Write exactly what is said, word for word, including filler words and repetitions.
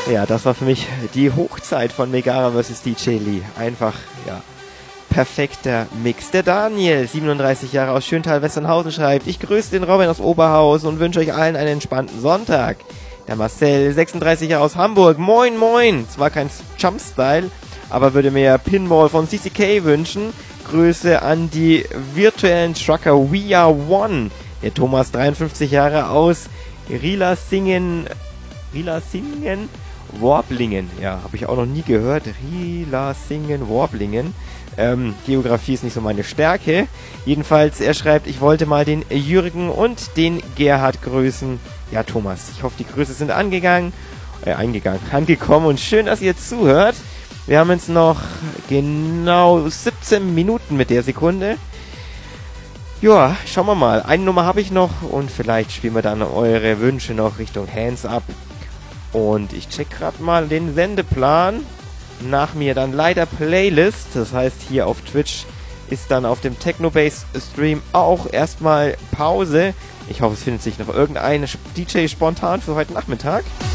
Ja, das war für mich die Hochzeit von Megara versus. D J Lee. Einfach, ja, perfekter Mix. Der Daniel, siebenunddreißig Jahre aus Schöntal-Westernhausen, schreibt: Ich grüße den Robin aus Oberhaus und wünsche euch allen einen entspannten Sonntag. Der Marcel, sechsunddreißig Jahre aus Hamburg. Moin, moin. Zwar kein Jump-Style, aber würde mir Pinball von C C K wünschen. Grüße an die virtuellen Trucker We Are One. Der Thomas, dreiundfünfzig Jahre aus Rilasingen, Rilasingen, Worblingen. Ja, habe ich auch noch nie gehört. Rilasingen, Worblingen. Ähm, Geografie ist nicht so meine Stärke. Jedenfalls, er schreibt, ich wollte mal den Jürgen und den Gerhard grüßen. Ja, Thomas, ich hoffe, die Grüße sind angegangen, äh, eingegangen, angekommen und schön, dass ihr zuhört. Wir haben jetzt noch genau siebzehn Minuten mit der Sekunde. Ja, schauen wir mal. Eine Nummer habe ich noch und vielleicht spielen wir dann eure Wünsche noch Richtung Hands Up. Und ich check gerade mal den Sendeplan. Nach mir dann leider Playlist. Das heißt, hier auf Twitch ist dann auf dem Technobase-Stream auch erstmal Pause. Ich hoffe, es findet sich noch irgendein D J spontan für heute Nachmittag.